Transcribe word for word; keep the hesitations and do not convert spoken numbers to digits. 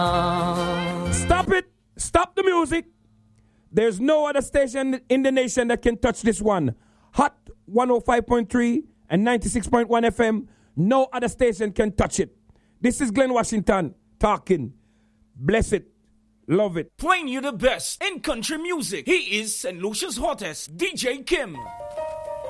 Stop it. Stop the music. There's no other station in the nation that can touch this one. Hot one oh five point three and ninety-six point one F M. No other station can touch it. This is Glenn Washington talking. Bless it. Love it. Playing you the best in country music. He is Saint Lucia's hottest, D J Kim.